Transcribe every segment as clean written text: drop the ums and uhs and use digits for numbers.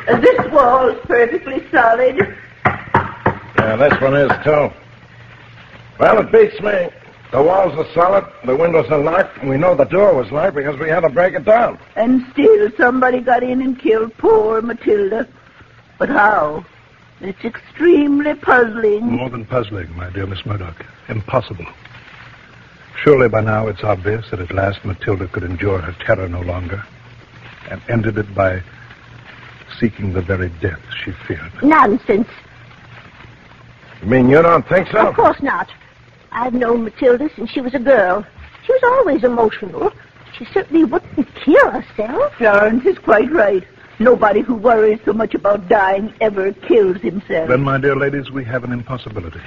This wall's perfectly solid. Yeah, this one is, too. Well, it beats me. The walls are solid, the windows are locked, and we know the door was locked because we had to break it down. And still somebody got in and killed poor Matilda. But how? It's extremely puzzling. More than puzzling, my dear Miss Murdoch. Impossible. Surely by now it's obvious that at last Matilda could endure her terror no longer and ended it by seeking the very death she feared. Nonsense. You mean you don't think so? Of course not. I've known Matilda since she was a girl. She was always emotional. She certainly wouldn't kill herself. Florence is quite right. Nobody who worries so much about dying ever kills himself. Then, my dear ladies, we have an impossibility.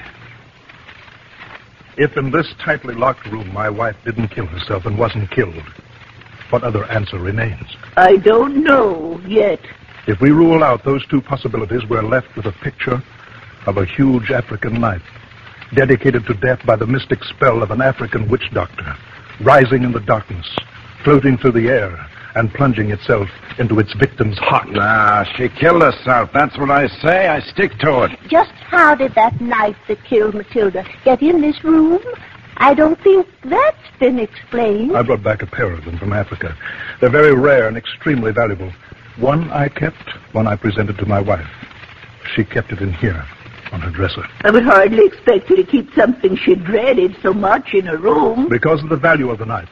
If in this tightly locked room my wife didn't kill herself and wasn't killed, what other answer remains? I don't know yet. If we rule out those two possibilities, we're left with a picture of a huge African knife, dedicated to death by the mystic spell of an African witch doctor, rising in the darkness, floating through the air, and plunging itself into its victim's heart. Nah, she killed herself. That's what I say. I stick to it. Just how did that knife that killed Matilda get in this room? I don't think that's been explained. I brought back a pair of them from Africa. They're very rare and extremely valuable. One I kept, one I presented to my wife. She kept it in here, on her dresser. I would hardly expect her to keep something she dreaded so much in her room. Because of the value of the knife.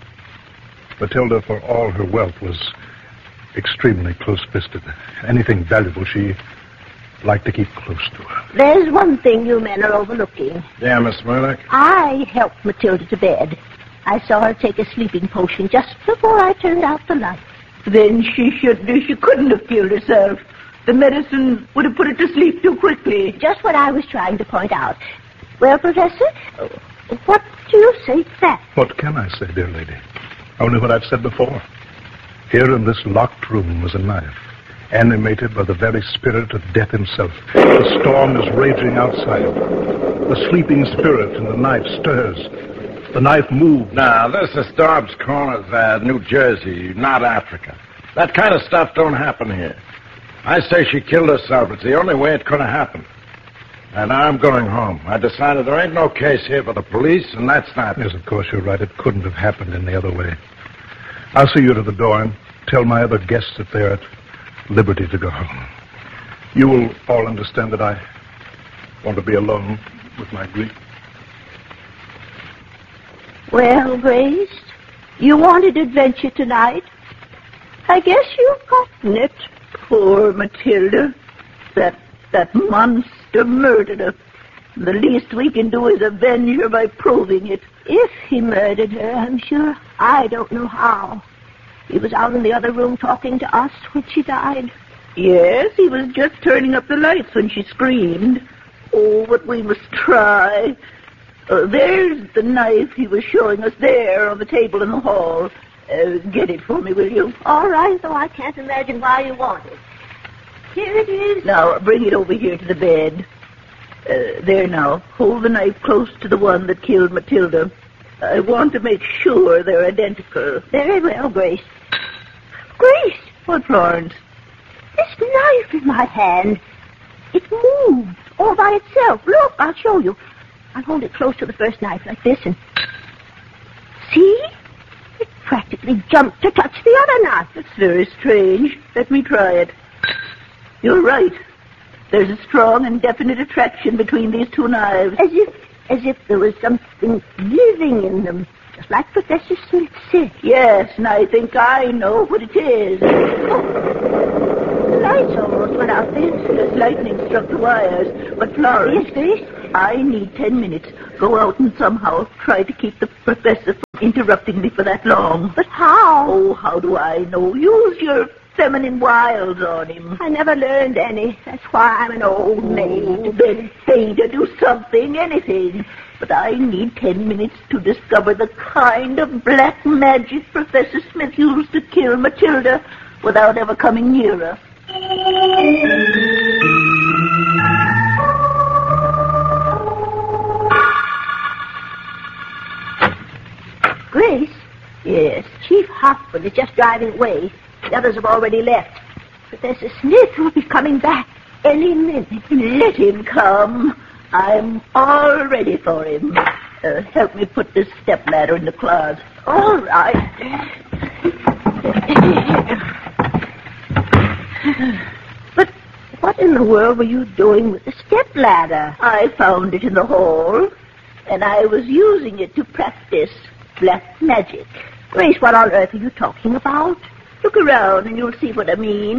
Matilda, for all her wealth, was extremely close-fisted. Anything valuable she liked to keep close to her. There's one thing you men are overlooking. Yeah, Miss Murdoch? I helped Matilda to bed. I saw her take a sleeping potion just before I turned out the light. Then she couldn't have killed herself. The medicine would have put her to sleep too quickly. Just what I was trying to point out. Well, Professor, what do you say to that? What can I say, dear lady? Only what I've said before. Here in this locked room was a knife, animated by the very spirit of death himself. The storm is raging outside. The sleeping spirit in the knife stirs. The knife moves. Now, this is Dobbs Corners, New Jersey, not Africa. That kind of stuff don't happen here. I say she killed herself. It's the only way it could have happened. And I'm going home. I decided there ain't no case here for the police, and that's that. Yes, of course, you're right. It couldn't have happened any other way. I'll see you to the door and tell my other guests that they're at liberty to go home. You will all understand that I want to be alone with my grief. Well, Grace, you wanted adventure tonight. I guess you've gotten it. Poor Matilda. That monster murdered her. The least we can do is avenge her by proving it. If he murdered her, I'm sure I don't know how. He was out in the other room talking to us when she died. Yes, he was just turning up the lights when she screamed. Oh, but we must try. There's the knife he was showing us there on the table in the hall. Get it for me, will you? All right, though I can't imagine why you want it. Here it is. Now, bring it over here to the bed. There now. Hold the knife close to the one that killed Matilda. I want to make sure they're identical. Very well, Grace. Grace! What, Florence? This knife in my hand. It moved all by itself. Look, I'll show you. I'll hold it close to the first knife like this and... See? It practically jumped to touch the other knife. That's very strange. Let me try it. You're right. There's a strong and definite attraction between these two knives. As if there was something living in them, just like Professor Smith said. Yes, and I think I know what it is. Oh, the lights almost went out then. As lightning struck the wires. But Florence... Yes, Grace? I need 10 minutes. Go out and somehow try to keep the professor from interrupting me for that long. But how? Oh, how do I know? Use your feminine wiles on him. I never learned any. That's why I'm an old maid. Then pay to do something, anything. But I need 10 minutes to discover the kind of black magic Professor Smith used to kill Matilda without ever coming near her. Grace? Yes? Chief Hoffman is just driving away. The others have already left. Professor Smith will be coming back any minute. Let him come. I'm all ready for him. Help me put this stepladder in the closet. All right. But what in the world were you doing with the stepladder? I found it in the hall, and I was using it to practice black magic. Grace, what on earth are you talking about? Look around and you'll see what I mean.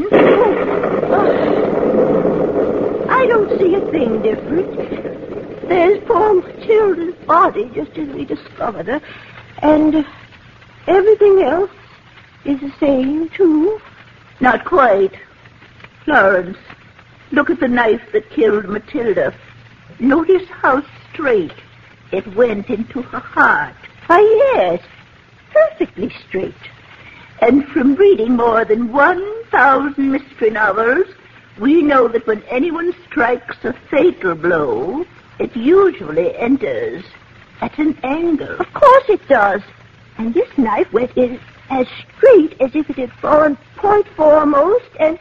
I don't see a thing different. There's poor Matilda's body, just as we discovered her, and everything else is the same, too. Not quite. Florence, look at the knife that killed Matilda. Notice how straight it went into her heart. Why, yes, perfectly straight. And from reading more than 1,000 mystery novels, we know that when anyone strikes a fatal blow, it usually enters at an angle. Of course it does. And this knife went in as straight as if it had fallen point foremost, and...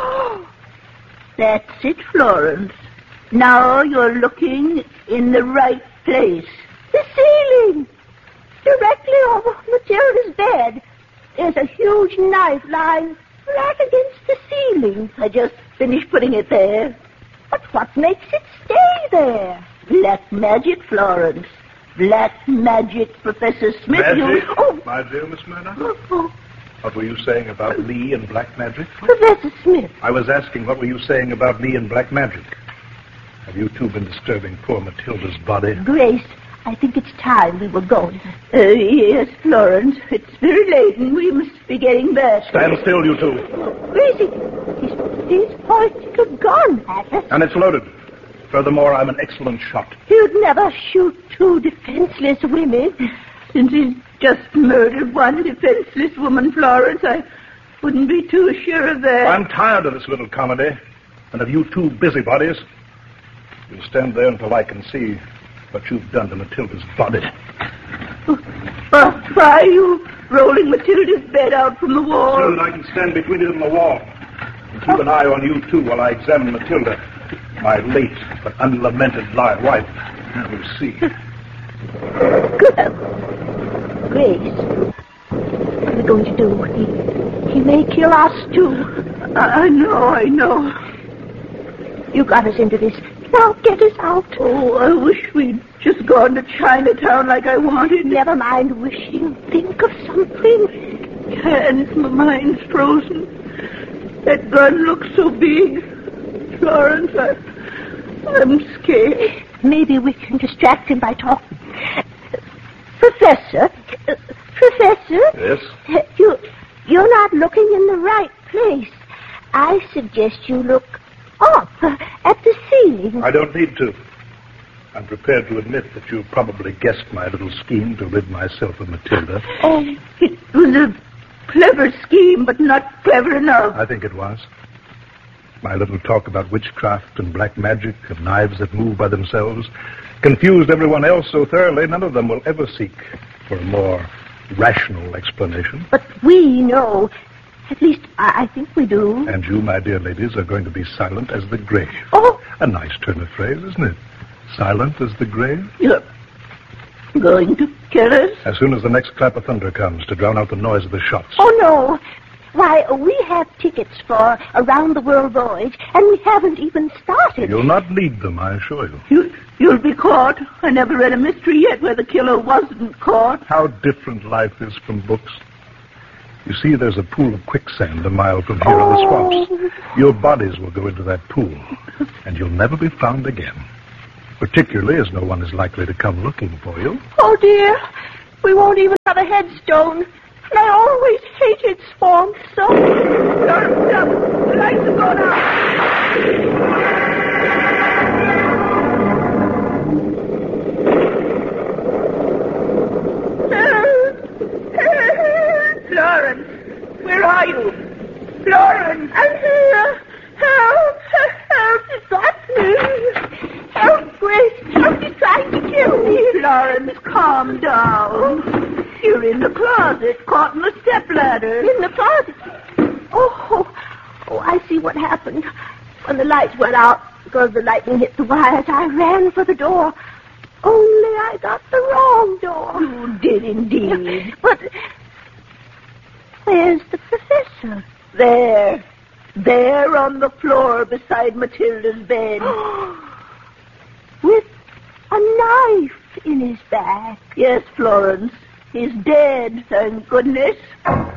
That's it, Florence. Now you're looking in the right place. The ceiling! Directly over Matilda's bed. There's a huge knife lying right against the ceiling. I just finished putting it there. But what makes it stay there? Black magic, Florence. Black magic, Professor Smith. Magic? Oh. My dear Miss Murdoch? Oh. What were you saying about Lee and black magic? Professor Smith. I was asking what were you saying about Lee and black magic? Have you two been disturbing poor Matilda's body? Grace, I think it's time we were going. Yes, Florence. It's very late and we must be getting back. Stand still, you two. Gracie, he's pointing a gun at us. And it's loaded. Furthermore, I'm an excellent shot. You'd never shoot two defenseless women. Since he's just murdered one defenseless woman, Florence, I wouldn't be too sure of that. I'm tired of this little comedy, and of you two busybodies. You'll stand there until I can see what you've done to Matilda's body. Why are you rolling Matilda's bed out from the wall? So that I can stand between it and the wall and keep an eye on you two while I examine Matilda, my late but unlamented wife. We'll see. Good. Grace, what are we going to do? He may kill us, too. I know. You got us into this. Now get us out. Oh, I wish we'd just gone to Chinatown like I wanted. Never mind wishing. Think of something. Can't. My mind's frozen. That gun looks so big. Florence, I'm scared. Maybe we can distract him by talking. Professor? Yes? You're not looking in the right place. I suggest you look up at the ceiling. I don't need to. I'm prepared to admit that you probably guessed my little scheme to rid myself of Matilda. Oh, it was a clever scheme, but not clever enough. I think it was. My little talk about witchcraft and black magic and knives that move by themselves confused everyone else so thoroughly none of them will ever seek for a more rational explanation. But we know. At least, I think we do. And you, my dear ladies, are going to be silent as the grave. Oh! A nice turn of phrase, isn't it? Silent as the grave? You're going to kill us? As soon as the next clap of thunder comes to drown out the noise of the shots. Oh, no. Why, we have tickets for a round-the-world voyage, and we haven't even started. You'll not need them, I assure you. You'll be caught. I never read a mystery yet where the killer wasn't caught. How different life is from books. You see, there's a pool of quicksand a mile from here in the swamps. Your bodies will go into that pool, and you'll never be found again. Particularly as no one is likely to come looking for you. Oh, dear. We won't even have a headstone. And I always hated swamps so. Stop. The lights have gone out. Florence, where are you? Florence! I'm here. Help! It's got me. Help, Grace. Help, he's trying to kill me. Florence, calm down. You're in the closet, caught in the stepladder. In the closet? Oh, I I see what happened. When the lights went out, because the lightning hit the wires, I ran for the door. Only I got the wrong door. You did indeed. But where's the professor? There on the floor beside Matilda's bed. With a knife in his back. Yes, Florence. He's dead, thank goodness.